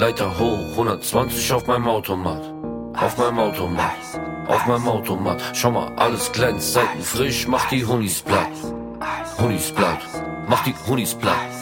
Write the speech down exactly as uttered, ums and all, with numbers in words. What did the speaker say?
Leiter hoch, hundertzwanzig auf meinem Automat. Auf meinem Automat, auf meinem Automat. Schau mal, alles glänzt, Seiten frisch, mach die Hunis platt. Hunis platt, mach die Hunis platt.